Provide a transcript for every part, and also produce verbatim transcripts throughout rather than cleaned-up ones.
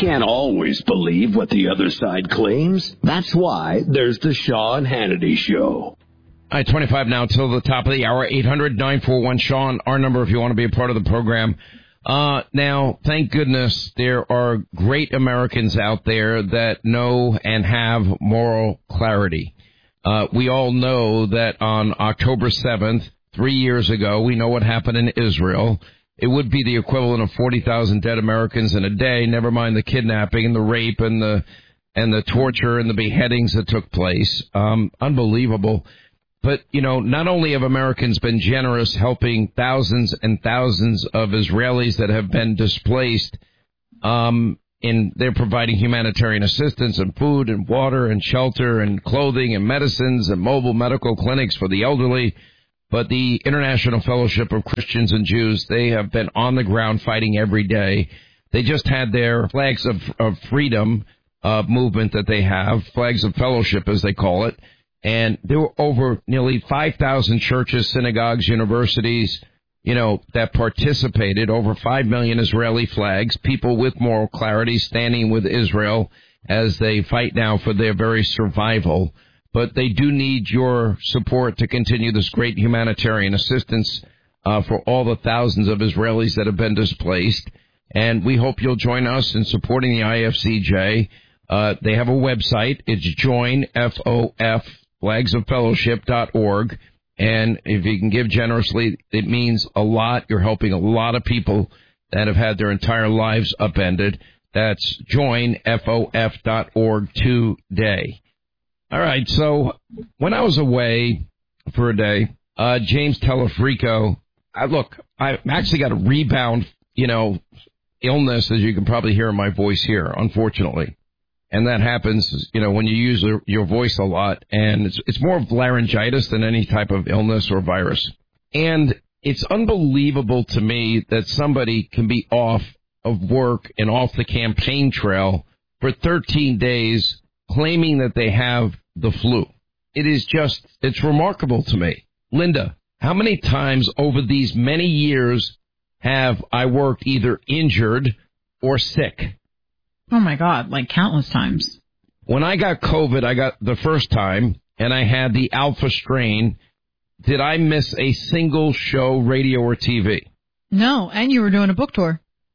can't always believe what the other side claims. That's why there's the Sean Hannity Show. All right, twenty-five now till the top of the hour. eight hundred nine four one Sean, our number if you want to be a part of the program. Uh, now, thank goodness there are great Americans out there that know and have moral clarity. Uh, we all know that on October seventh, three years ago, we know what happened in Israel. It would be the equivalent of forty thousand dead Americans in a day, never mind the kidnapping and the rape and the and the torture and the beheadings that took place. Um, unbelievable. But, you know, not only have Americans been generous helping thousands and thousands of Israelis that have been displaced, um, in they're providing humanitarian assistance and food and water and shelter and clothing and medicines and mobile medical clinics for the elderly. But the International Fellowship of Christians and Jews, they have been on the ground fighting every day. They just had their flags of, of freedom uh, movement that they have, flags of fellowship as they call it. And there were over nearly five thousand churches, synagogues, universities, you know, that participated, over five million Israeli flags, people with moral clarity standing with Israel as they fight now for their very survival. But they do need your support to continue this great humanitarian assistance uh, for all the thousands of Israelis that have been displaced. And we hope you'll join us in supporting the I F C J. Uh, they have a website. It's join, F O F, flags of fellowship dot org. And if you can give generously, it means a lot. You're helping a lot of people that have had their entire lives upended. That's join, F O F dot org today. All right, so when I was away for a day, uh, James Telefrico, I, look, I actually got a rebound, you know, illness, as you can probably hear in my voice here, unfortunately. And that happens, you know, when you use your voice a lot, and it's, it's more of laryngitis than any type of illness or virus. And it's unbelievable to me that somebody can be off of work and off the campaign trail for thirteen days claiming that they have the flu. It is just, it's remarkable to me. Linda, how many times over these many years have I worked either injured or sick? Oh, my God, like countless times. When I got COVID, I got the first time, and I had the alpha strain. Did I miss a single show, radio or T V? No, and you were doing a book tour.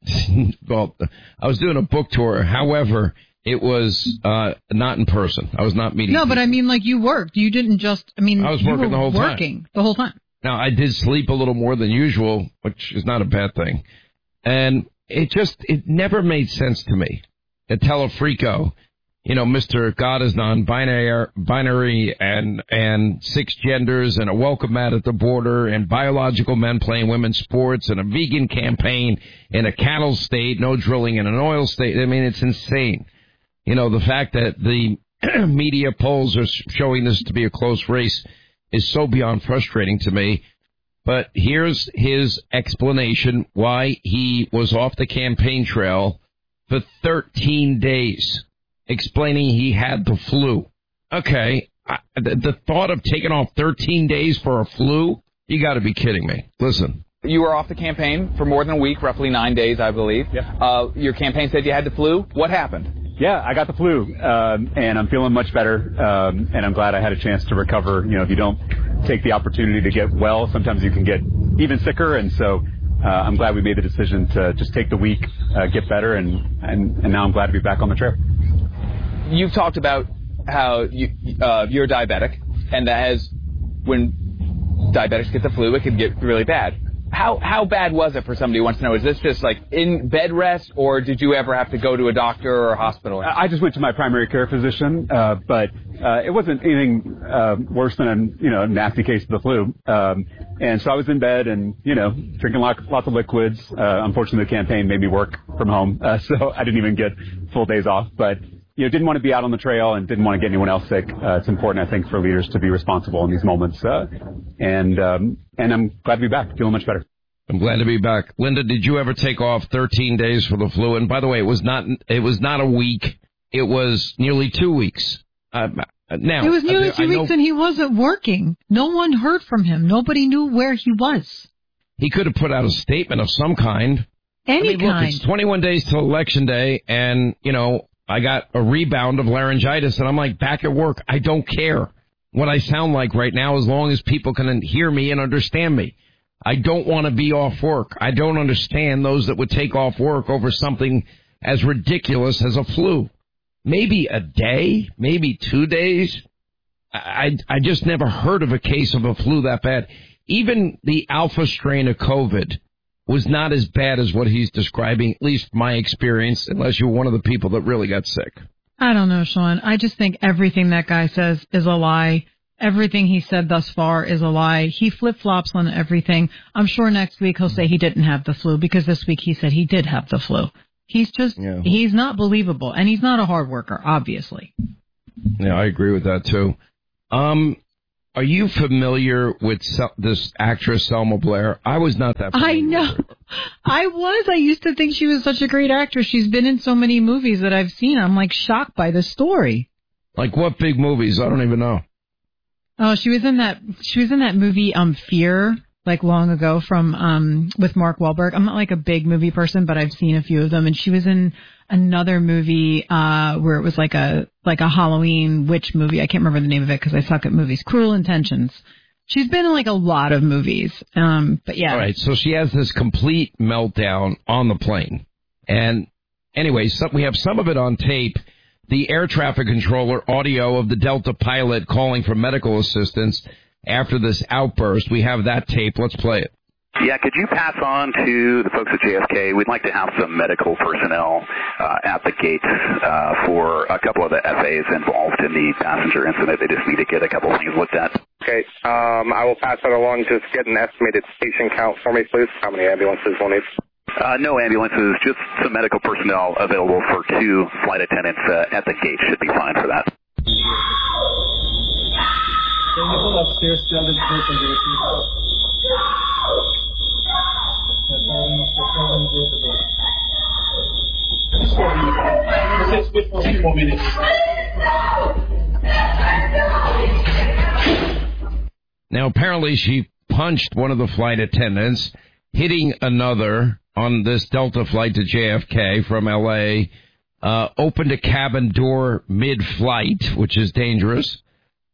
Well, I was doing a book tour. However, it was uh, not in person. I was not meeting No, people. but I mean, like, you worked. You didn't just, I mean, I was you working were the whole time. working the whole time. Now, I did sleep a little more than usual, which is not a bad thing. And it just, it never made sense to me. At Telefrico, you know, Mister God is non-binary binary and and six genders and a welcome mat at the border and biological men playing women's sports and a vegan campaign in a cattle state, no drilling in an oil state. I mean, it's insane. You know, the fact that the media polls are showing this to be a close race is so beyond frustrating to me. But here's his explanation why he was off the campaign trail for thirteen days, explaining he had the flu. Okay, I, the, the thought of taking off thirteen days for a flu? You got to be kidding me. Listen. You were off the campaign for more than a week, roughly nine days, I believe. Yeah. Uh, your campaign said you had the flu. What happened? Yeah, I got the flu, um, and I'm feeling much better, um, and I'm glad I had a chance to recover. You know, if you don't take the opportunity to get well, sometimes you can get even sicker, and so uh, I'm glad we made the decision to just take the week, uh, get better, and, and, and now I'm glad to be back on the trail. You've talked about how you, uh, you're diabetic, and that as when diabetics get the flu, it can get really bad. How how bad was it for somebody who wants to know? Is this just like in bed rest, or did you ever have to go to a doctor or a hospital? I just went to my primary care physician, uh, but uh, it wasn't anything uh, worse than a you know nasty case of the flu. Um, and so I was in bed and you know drinking lots, lots of liquids. Uh, unfortunately, the campaign made me work from home, uh, so I didn't even get full days off. But you know, didn't want to be out on the trail and didn't want to get anyone else sick. Uh, it's important, I think, for leaders to be responsible in these moments. Uh, and um, and I'm glad to be back, feeling much better. I'm glad to be back. Linda, did you ever take off thirteen days for the flu? And by the way, it was not it was not a week. It was nearly two weeks. Uh, now It was nearly I, two I weeks know, and he wasn't working. No one heard from him. Nobody knew where he was. He could have put out a statement of some kind. Any I mean, look, kind. it's twenty-one days till Election Day, and, you know, I got a rebound of laryngitis, and I'm like, back at work. I don't care what I sound like right now as long as people can hear me and understand me. I don't want to be off work. I don't understand those that would take off work over something as ridiculous as a flu. Maybe a day, maybe two days. I, I just never heard of a case of a flu that bad. Even the alpha strain of COVID was not as bad as what he's describing, at least my experience, unless you're one of the people that really got sick. I don't know, Sean. I just think everything that guy says is a lie. Everything he said thus far is a lie. He flip-flops on everything. I'm sure next week he'll say he didn't have the flu because this week he said he did have the flu. He's just, yeah. he's not believable, and he's not a hard worker, obviously. Yeah, I agree with that, too. Um, are you familiar with Sel- this actress, Selma Blair? I was not that familiar. I know. I was. I used to think she was such a great actress. She's been in so many movies that I've seen. I'm, like, shocked by the story. Like what big movies? I don't even know. Oh, she was in that, she was in that movie, um, Fear, like long ago from, um, with Mark Wahlberg. I'm not like a big movie person, but I've seen a few of them. And she was in another movie, uh, where it was like a, like a Halloween witch movie. I can't remember the name of it because I suck at movies. Cruel Intentions. She's been in like a lot of movies. Um, but yeah. All right. So she has this complete meltdown on the plane. And anyway, so we have some of it on tape. The air traffic controller audio of the Delta pilot calling for medical assistance after this outburst. We have that tape. Let's play it. Yeah, could you pass on to the folks at J F K? We'd like to have some medical personnel uh, at the gates uh, for a couple of the F As involved in the passenger incident. They just need to get a couple of things looked at. Okay, um, I will pass that along. Just get an estimated patient count for me, please. How many ambulances will need? Uh, no ambulances, just some medical personnel available for two flight attendants uh, at the gate. Should be fine for that. Can you go upstairs to the other person? Let's wait for a few more minutes. Now, apparently she punched one of the flight attendants, hitting another on this Delta flight to J F K from L A, uh, opened a cabin door mid-flight, which is dangerous,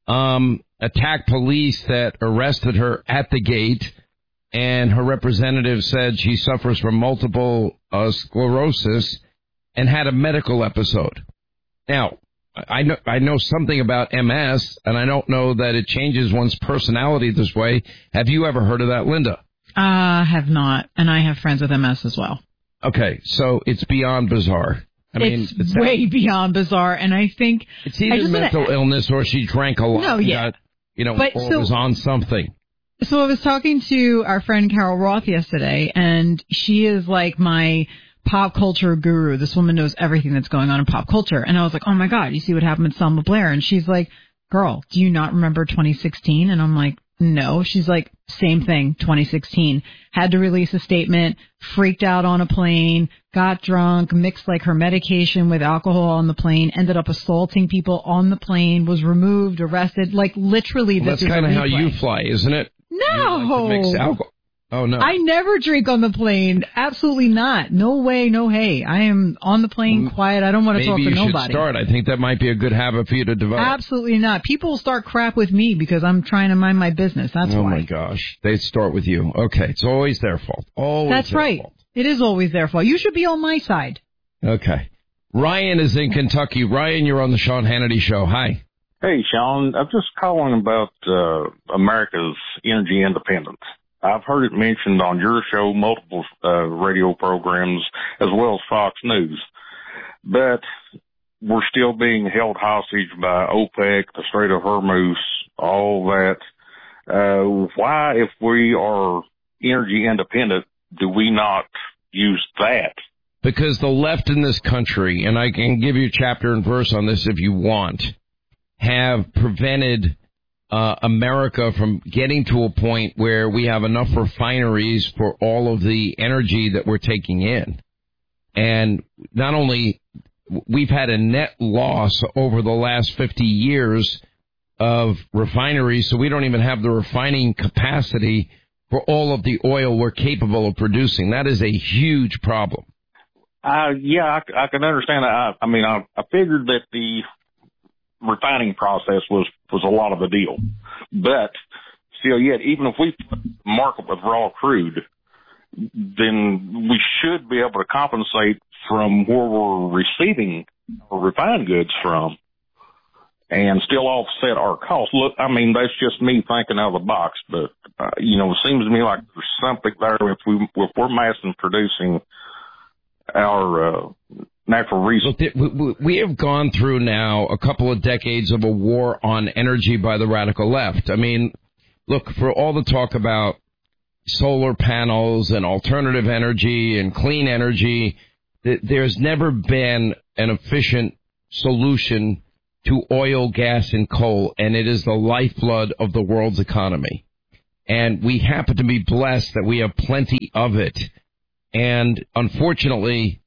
um, attacked police that arrested her at the gate, and her representative said she suffers from multiple uh, sclerosis and had a medical episode. Now, I know, I know something about M S, and I don't know that it changes one's personality this way. Have you ever heard of that, Linda? I uh, have not, and I have friends with M S as well. Okay, so it's beyond bizarre. I mean, it's, it's way that, beyond bizarre, and I think it's either mental wanna, illness or she drank a lot. No, yeah, got, you know, but or so, was on something. So I was talking to our friend Carol Roth yesterday, and she is like my pop culture guru. This woman knows everything that's going on in pop culture, and I was like, oh my God, you see what happened with Selma Blair? And she's like, girl, do you not remember twenty sixteen? And I'm like, no. She's like, same thing, twenty sixteen. Had to release a statement, freaked out on a plane, got drunk, mixed like her medication with alcohol on the plane, ended up assaulting people on the plane, was removed, arrested. Like literally, well, this that's is kind of how replay. you fly, isn't it? No. You like to mix alcohol. Oh, no. I never drink on the plane. Absolutely not. No way, no hey. I am on the plane well, quiet. I don't want to talk to nobody. Maybe you should start. I think that might be a good habit for you to develop. Absolutely not. People start crap with me because I'm trying to mind my business. That's oh why. Oh, my gosh. They start with you. Okay. It's always their fault. Always That's their right. fault. It is always their fault. You should be on my side. Okay. Ryan is in Kentucky. Ryan, you're on the Sean Hannity Show. Hi. Hey, Sean. I'm just calling about uh, America's energy independence. I've heard it mentioned on your show, multiple uh, radio programs, as well as Fox News. But we're still being held hostage by OPEC, the Strait of Hormuz, all that. Uh, why, if we are energy independent, do we not use that? Because the left in this country, and I can give you chapter and verse on this if you want, have prevented Uh, America from getting to a point where we have enough refineries for all of the energy that we're taking in. And not only we've had a net loss over the last fifty years of refineries, so we don't even have the refining capacity for all of the oil we're capable of producing. That is a huge problem. Uh, yeah, I, I can understand that. I, I mean, I, I figured that the refining process was, was a lot of the deal. But still yet, even if we market with raw crude, then we should be able to compensate from where we're receiving our refined goods from and still offset our costs. Look, I mean, that's just me thinking out of the box, but, uh, you know, it seems to me like there's something there if, we, if we're massing producing our uh, natural resources. Look, we have gone through now a couple of decades of a war on energy by the radical left. I mean, look, for all the talk about solar panels and alternative energy and clean energy, there's never been an efficient solution to oil, gas, and coal, and it is the lifeblood of the world's economy. And we happen to be blessed that we have plenty of it. And unfortunately,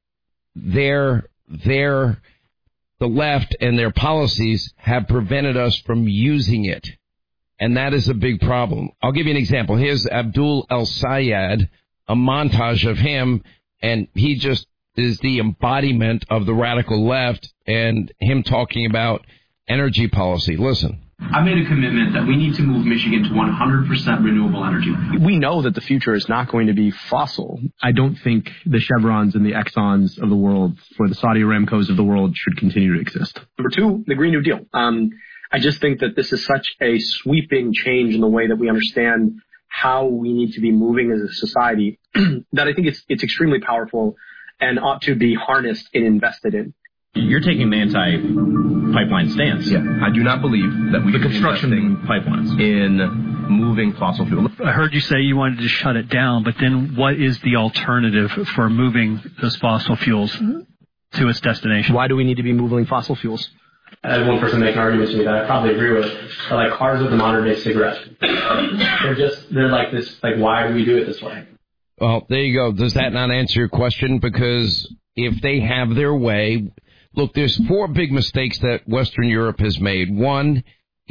their, their, the left and their policies have prevented us from using it. And that is a big problem. I'll give you an example. Here's Abdul El-Sayed, a montage of him, and he just is the embodiment of the radical left and him talking about energy policy. Listen. I made a commitment that we need to move Michigan to one hundred percent renewable energy. We know that the future is not going to be fossil. I don't think the Chevrons and the Exxons of the world or the Saudi Aramcos of the world should continue to exist. Number two, the Green New Deal. Um, I just think that this is such a sweeping change in the way that we understand how we need to be moving as a society that I think it's it's extremely powerful and ought to be harnessed and invested in. You're taking the anti-pipeline stance. Yeah. I do not believe that we the should construction be investing pipelines in moving fossil fuel. I heard you say you wanted to shut it down, but then what is the alternative for moving those fossil fuels to its destination? Why do we need to be moving fossil fuels? I had one person make an argument to me that I probably agree with. But like cars are the modern day cigarette. They're just, they're like this, like, why do we do it this way? Well, there you go. Does that not answer your question? Because if they have their way, look, there's four big mistakes that Western Europe has made. One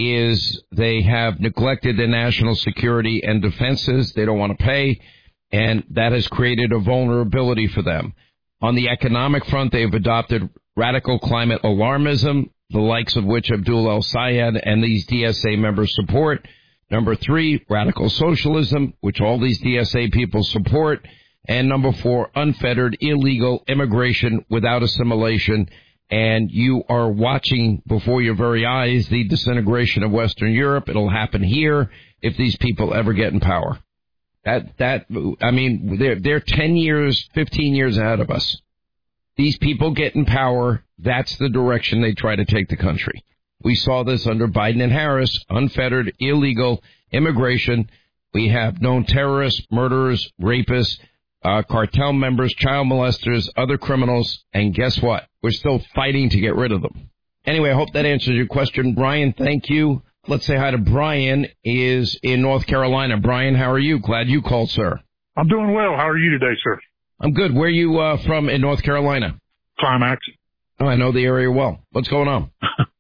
is they have neglected their national security and defenses. They don't want to pay, and that has created a vulnerability for them. On the economic front, they have adopted radical climate alarmism, the likes of which Abdul El-Sayed and these D S A members support. Number three, radical socialism, which all these D S A people support. And number four, unfettered illegal immigration without assimilation. And you are watching before your very eyes the disintegration of Western Europe. It'll happen here if these people ever get in power. That, that, I mean, they're, they're ten years, fifteen years ahead of us. These people get in power. That's the direction they try to take the country. We saw this under Biden and Harris, unfettered, illegal immigration. We have known terrorists, murderers, rapists, uh, cartel members, child molesters, other criminals. And guess what? We're still fighting to get rid of them. Anyway, I hope that answers your question. Brian, thank you. Let's say hi to Brian, is in North Carolina. Brian, how are you? Glad you called, sir. I'm doing well. How are you today, sir? I'm good. Where are you uh, from in North Carolina? Climax. Oh, I know the area well. What's going on?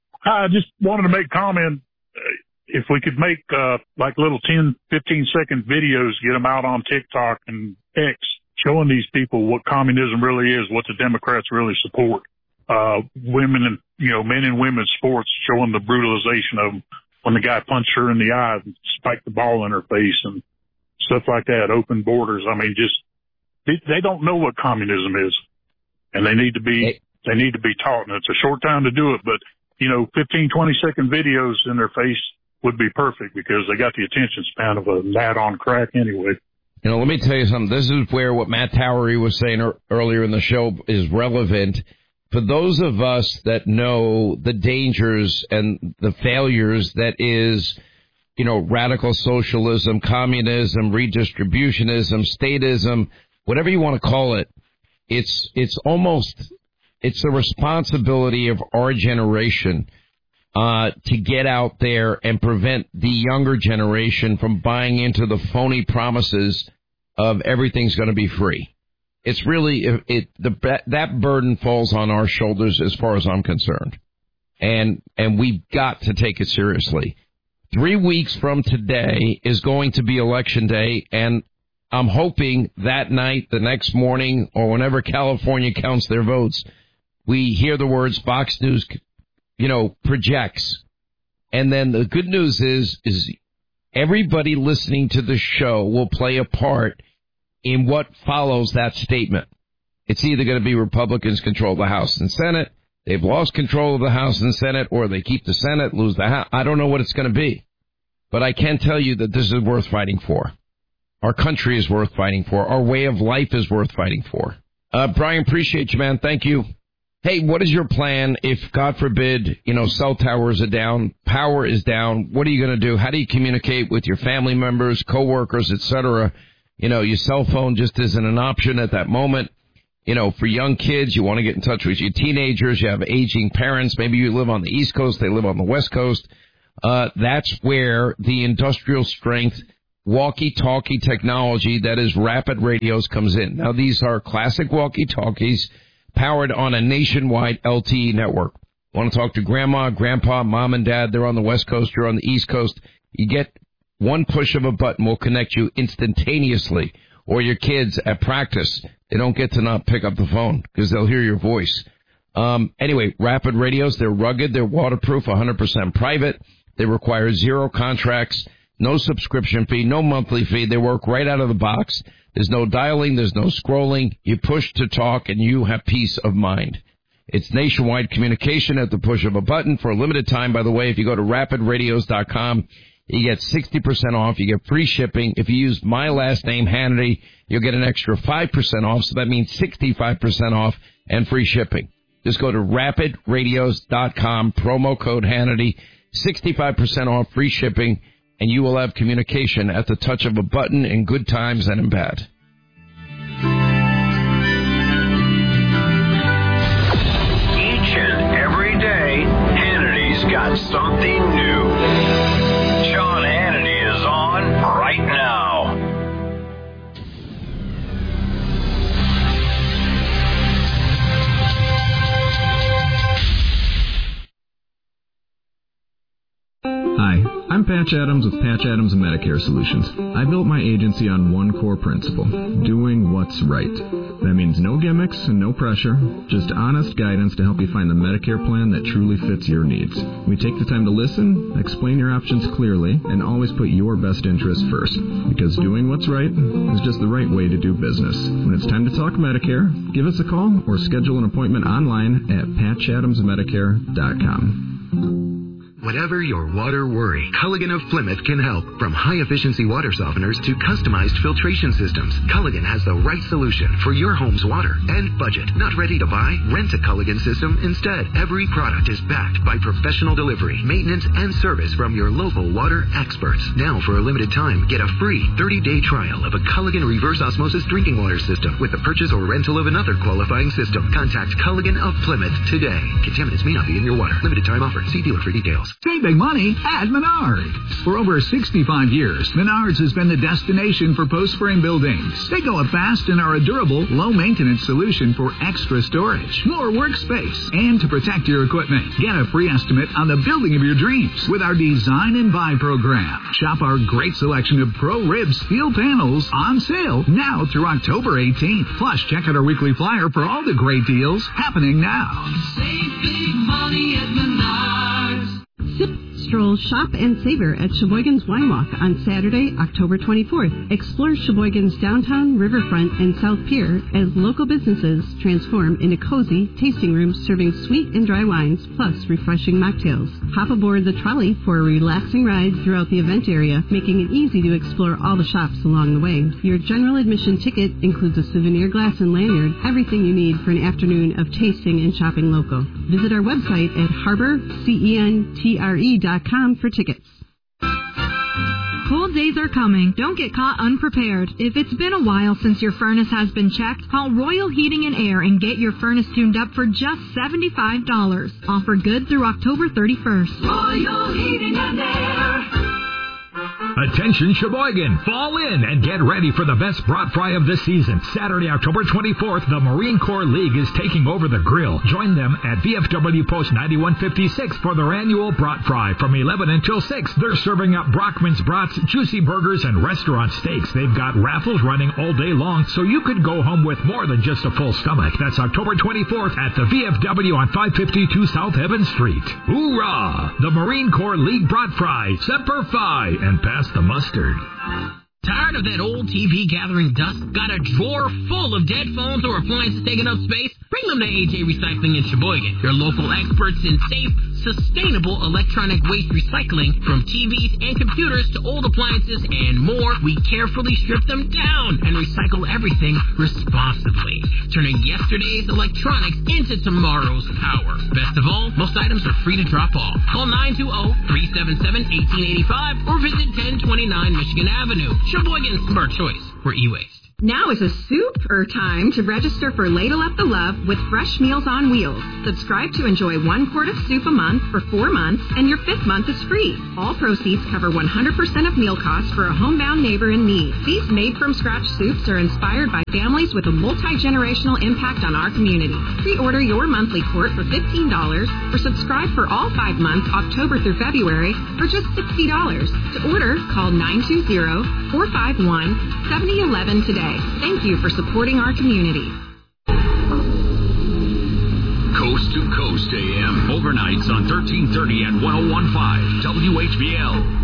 I just wanted to make a comment. If we could make uh, like little ten, fifteen second videos, get them out on TikTok and X, showing these people what communism really is, what the Democrats really support. Uh, women and, you know, men and women's sports, showing the brutalization of them when the guy punched her in the eye and spiked the ball in her face and stuff like that, open borders. I mean, just, they, they don't know what communism is, and they need to be, they need to be taught. And it's a short time to do it, but, you know, fifteen, twenty second videos in their face would be perfect because they got the attention span of a gnat on crack anyway. You know, let me tell you something. This is where what Matt Towery was saying er- earlier in the show is relevant. For those of us that know the dangers and the failures that is, you know, radical socialism, communism, redistributionism, statism, whatever you want to call it, it's it's almost, it's the responsibility of our generation uh to get out there and prevent the younger generation from buying into the phony promises of everything's going to be free. It's really, it, it the that burden falls on our shoulders as far as I'm concerned. And and we've got to take it seriously. Three weeks from today is going to be Election Day, and I'm hoping that night, the next morning, or whenever California counts their votes, we hear the words Fox News, you know, projects. And then the good news is, is everybody listening to the show will play a part in what follows that statement. It's either going to be Republicans control the House and Senate, they've lost control of the House and Senate, or they keep the Senate, lose the House. I don't know what it's going to be. But I can tell you that this is worth fighting for. Our country is worth fighting for. Our way of life is worth fighting for. Uh, Brian, appreciate you, man. Thank you. Hey, what is your plan if, God forbid, you know, cell towers are down, power is down? What are you going to do? How do you communicate with your family members, coworkers, et cetera? You know, your cell phone just isn't an option at that moment. You know, for young kids, you want to get in touch with your teenagers. You have aging parents. Maybe you live on the East Coast. They live on the West Coast. Uh, that's where the industrial strength walkie-talkie technology that is Rapid Radios comes in. Now, these are classic walkie-talkies powered on a nationwide L T E network. Want to talk to grandma, grandpa, mom, and dad? They're on the West Coast. You're on the East Coast. You get one push of a button will connect you instantaneously. Or your kids at practice, they don't get to not pick up the phone because they'll hear your voice. Um, anyway, Rapid Radios, they're rugged, they're waterproof, one hundred percent private. They require zero contracts, no subscription fee, no monthly fee. They work right out of the box. There's no dialing, there's no scrolling. You push to talk, and you have peace of mind. It's nationwide communication at the push of a button for a limited time. By the way, if you go to rapid radios dot com, you get sixty percent off. You get free shipping. If you use my last name, Hannity, you'll get an extra five percent off. So that means sixty-five percent off and free shipping. Just go to rapid radios dot com, promo code Hannity, sixty-five percent off, free shipping, and you will have communication at the touch of a button in good times and in bad. Each and every day, Hannity's got something new. Sean Hannity is on right now. Hi, I'm Patch Adams with Patch Adams Medicare Solutions. I built my agency on one core principle, doing what's right. That means no gimmicks and no pressure, just honest guidance to help you find the Medicare plan that truly fits your needs. We take the time to listen, explain your options clearly, and always put your best interests first. Because doing what's right is just the right way to do business. When it's time to talk Medicare, give us a call or schedule an appointment online at patch adams medicare dot com. Whatever your water worry, Culligan of Plymouth can help. From high-efficiency water softeners to customized filtration systems, Culligan has the right solution for your home's water and budget. Not ready to buy? Rent a Culligan system instead. Every product is backed by professional delivery, maintenance, and service from your local water experts. Now, for a limited time, get a free thirty-day trial of a Culligan reverse osmosis drinking water system with the purchase or rental of another qualifying system. Contact Culligan of Plymouth today. Contaminants may not be in your water. Limited time offer. See dealer for details. Save big money at Menards. For over sixty-five years, Menards has been the destination for post-frame buildings. They go up fast and are a durable, low-maintenance solution for extra storage, more workspace, and to protect your equipment. Get a free estimate on the building of your dreams with our Design and Buy program. Shop our great selection of Pro Rib steel panels on sale now through October eighteenth. Plus, check out our weekly flyer for all the great deals happening now. Save big money at Menards. Sip, stroll, shop, and savor at Sheboygan's Wine Walk on Saturday, October twenty-fourth. Explore Sheboygan's downtown, riverfront, and South Pier as local businesses transform into cozy tasting rooms serving sweet and dry wines, plus refreshing mocktails. Hop aboard the trolley for a relaxing ride throughout the event area, making it easy to explore all the shops along the way. Your general admission ticket includes a souvenir glass and lanyard, everything you need for an afternoon of tasting and shopping local. Visit our website at harbor centre dot com for tickets. Cold days are coming. Don't get caught unprepared. If it's been a while since your furnace has been checked, call Royal Heating and Air and get your furnace tuned up for just seventy-five dollars. Offer good through October thirty-first. Royal Heating and Air. Attention Sheboygan, fall in and get ready for the best brat fry of the season. Saturday, October twenty-fourth, the Marine Corps League is taking over the grill. Join them at V F W Post ninety-one fifty-six for their annual brat fry from eleven until six. They're serving up Brockman's brats, juicy burgers, and restaurant steaks. They've got raffles running all day long, so you could go home with more than just a full stomach. That's October twenty-fourth at the V F W on five fifty-two South Evans Street. Hoorah! The Marine Corps League brat fry, Semper Fi, and pass the mustard. Tired of that old T V gathering dust? Got a drawer full of dead phones or appliances taking up space? Bring them to A J Recycling in Sheboygan. They're local experts in safe, sustainable electronic waste recycling. From T Vs and computers to old appliances and more, we carefully strip them down and recycle everything responsibly, turning yesterday's electronics into tomorrow's power. Best of all, most items are free to drop off. Call nine two zero, three seven seven, one eight eight five or visit ten twenty-nine Michigan Avenue. Sheboygan's smart choice for e-waste. Now is a super time to register for Ladle Up the Love with Fresh Meals on Wheels. Subscribe to enjoy one quart of soup a month for four months, and your fifth month is free. All proceeds cover one hundred percent of meal costs for a homebound neighbor in need. These made-from-scratch soups are inspired by families with a multi-generational impact on our community. Pre-order your monthly quart for fifteen dollars or subscribe for all five months, October through February, for just sixty dollars. To order, call nine two zero, four five one, seven zero one one today. Thank you for supporting our community. Coast to Coast A M, overnights on thirteen thirty and one oh one point five W H B L.